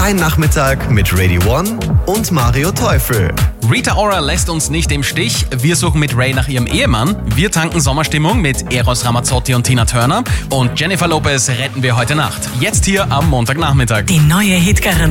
Wein-Nachmittag mit Radio One und Mario Teufel. Rita Ora lässt uns nicht im Stich. Wir suchen mit Ray nach ihrem Ehemann. Wir tanken Sommerstimmung mit Eros Ramazzotti und Tina Turner. Und Jennifer Lopez retten wir heute Nacht. Jetzt hier am Montagnachmittag. Die neue Hitgarantie.